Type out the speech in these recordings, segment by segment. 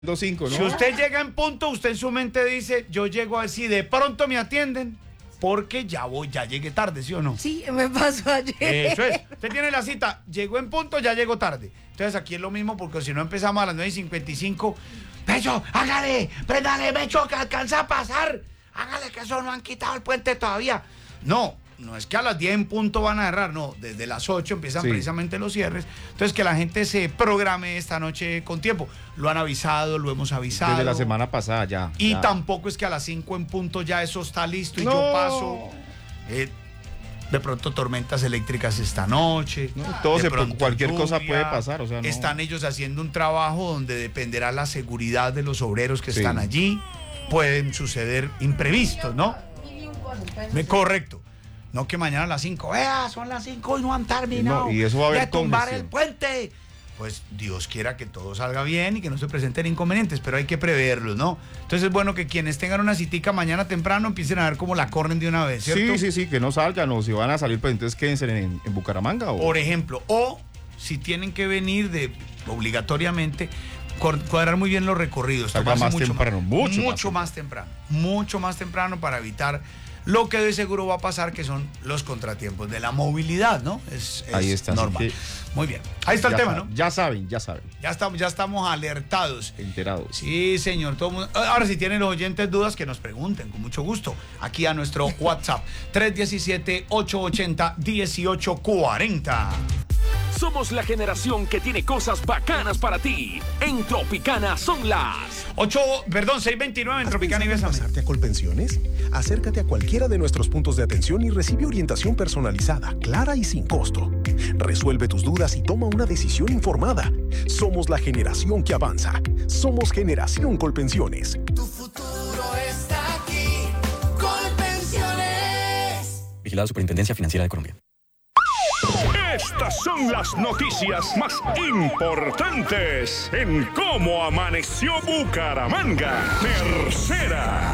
2-5, ¿no? Si usted llega en punto, usted en su mente dice, yo llego así, de pronto me atienden, porque ya llegué tarde, ¿sí o no? Sí, me pasó ayer. Eso es. Usted tiene la cita, llegó en punto, ya llegó tarde. Entonces aquí es lo mismo, porque si no empezamos a las 9:55, Mecho, hágale, préndale, Mecho, que alcanza a pasar. Hágale, que eso no han quitado el puente todavía. No es que a las 10 en punto van a cerrar, no, desde las 8 empiezan precisamente los cierres. Entonces que la gente se programe esta noche con tiempo. Lo han avisado, lo hemos avisado. Desde la semana pasada ya. Y tampoco es que a las 5 en punto ya eso está listo y yo paso. De pronto tormentas eléctricas esta noche. Cualquier cosa puede pasar. O sea, Están ellos haciendo un trabajo donde dependerá la seguridad de los obreros que están allí. Pueden suceder imprevistos, ¿no? Correcto. No que mañana a las 5, son las 5 y no han terminado y eso va a haber de tumbar congestión. el puente. Pues Dios quiera que todo salga bien y que no se presenten inconvenientes, pero hay que preverlos, ¿no? Entonces es bueno que quienes tengan una citica mañana temprano empiecen a ver cómo la corren de una vez, ¿cierto? Sí, que no salgan, o si van a salir, pues entonces quédense en Bucaramanga. Por ejemplo, o si tienen que venir obligatoriamente, cuadrar muy bien los recorridos. Salga más temprano, mucho más temprano para evitar lo que de seguro va a pasar, que son los contratiempos de la movilidad, ¿no? Es ahí está, normal. Muy bien. Ahí está el tema, ¿no? Ya saben. Ya estamos alertados. Enterados. Sí, señor. Todo mundo. Ahora, si tienen los oyentes dudas, que nos pregunten, con mucho gusto. Aquí a nuestro WhatsApp, 317-880-1840. Somos la generación que tiene cosas bacanas para ti. En Tropicana son las 6:29 en Tropicana y Bésame. ¿Pasarte a Colpensiones? Acércate a cualquiera de nuestros puntos de atención y recibe orientación personalizada, clara y sin costo. Resuelve tus dudas y toma una decisión informada. Somos la generación que avanza. Somos Generación Colpensiones. Tu futuro está aquí. Colpensiones. Vigilado Superintendencia Financiera de Colombia. Estas son las noticias más importantes en cómo amaneció Bucaramanga. Tercera.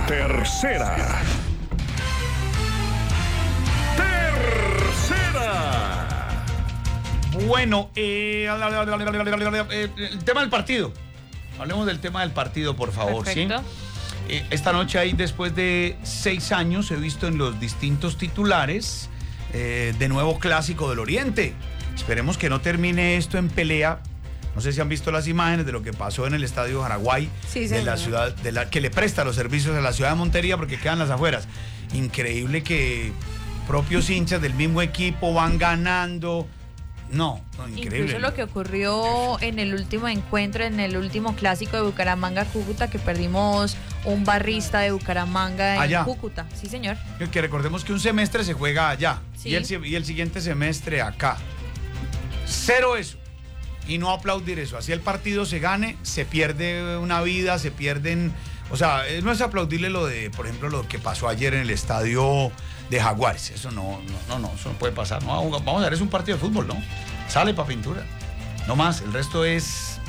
Bueno, el tema del partido. Hablemos del tema del partido, por favor. Perfecto. ¿Sí? Esta noche hay, después de 6 años, he visto en los distintos titulares, de nuevo Clásico del Oriente. Esperemos que no termine esto en pelea. No sé si han visto las imágenes de lo que pasó en el Estadio Jaraguay, de la ciudad, que le presta los servicios a la ciudad de Montería, porque quedan las afueras. Increíble que propios hinchas del mismo equipo van ganando. No, increíble. Incluso lo que ocurrió en el último encuentro, en el último clásico de Bucaramanga-Cúcuta, que perdimos un barrista de Bucaramanga en Cúcuta. Sí, señor. Que recordemos que un semestre se juega allá, sí, y el siguiente semestre acá. Cero eso. Y no aplaudir eso. Así el partido se gane, se pierde una vida, se pierden. O sea, no es aplaudirle lo de, por ejemplo, lo que pasó ayer en el estadio de Jaguares. Eso no, eso no puede pasar. No, vamos a ver, es un partido de fútbol, ¿no? Sale para pintura. No más, el resto es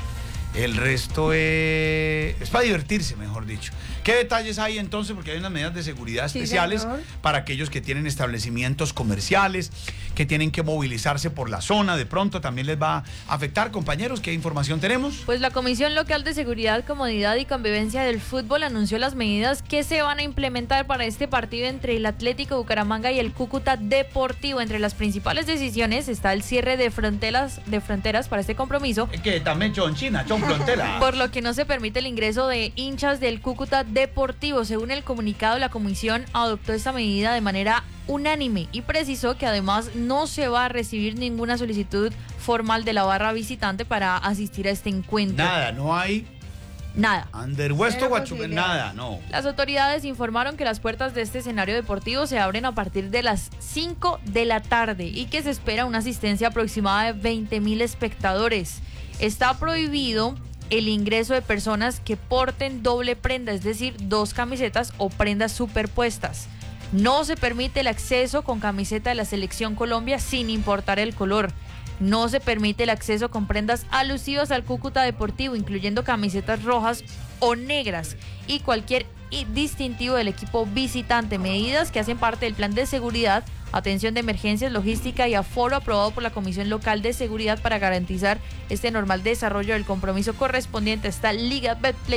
para divertirse, mejor dicho. ¿Qué detalles hay entonces? Porque hay unas medidas de seguridad especiales para aquellos que tienen establecimientos comerciales, que tienen que movilizarse por la zona. De pronto también les va a afectar. Compañeros, ¿qué información tenemos? Pues la Comisión Local de Seguridad, Comodidad y Convivencia del Fútbol anunció las medidas que se van a implementar para este partido entre el Atlético Bucaramanga y el Cúcuta Deportivo. Entre las principales decisiones está el cierre de fronteras para este compromiso. Que también son China, son fronteras. Por lo que no se permite el ingreso de hinchas del Cúcuta Deportivo. Según el comunicado, la comisión adoptó esta medida de manera unánime y precisó que además no se va a recibir ninguna solicitud formal de la barra visitante para asistir a este encuentro. Nada, no hay. Nada. Nada, no. Las autoridades informaron que las puertas de este escenario deportivo se abren a partir de las 5 de la tarde y que se espera una asistencia aproximada de 20,000 espectadores. Está prohibido el ingreso de personas que porten doble prenda, es decir, 2 camisetas o prendas superpuestas. No se permite el acceso con camiseta de la Selección Colombia sin importar el color. No se permite el acceso con prendas alusivas al Cúcuta Deportivo, incluyendo camisetas rojas o negras y cualquier distintivo del equipo visitante. Medidas que hacen parte del plan de seguridad atención de emergencias, logística y aforo, aprobado por la Comisión Local de Seguridad para garantizar este normal desarrollo del compromiso correspondiente a esta Liga Betplay